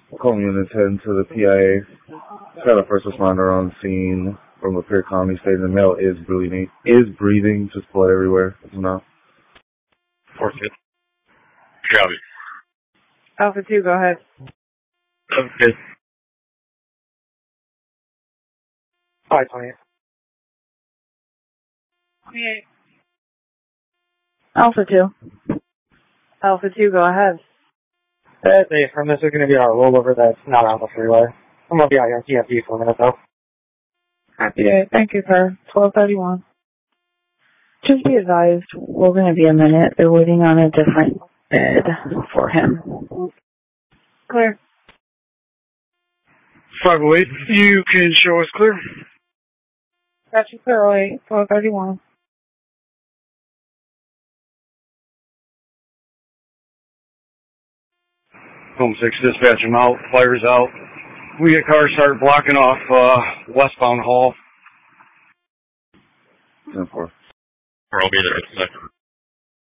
Calling units heading to the PIA. Got a first responder on scene from Lapeer County stating the male is breathing, just blood everywhere. No. 4-5. Copy. Alpha 2, go ahead. Okay. 528. 28. Alpha 2. Alpha 2, go ahead. Hey, from this is going to be our rollover that's not on the freeway. I'm going to be out here in TFD for a minute, though. Happy day. Thank you, sir. 1231. Just be advised, we're going to be a minute. They're waiting on a different bed for him. Clear. 508, you can show us clear. Got you clear, 1231. Home 6 dispatch, I'm out, fire's out. We get cars start blocking off westbound hall. 10-4. I'll be there in a second.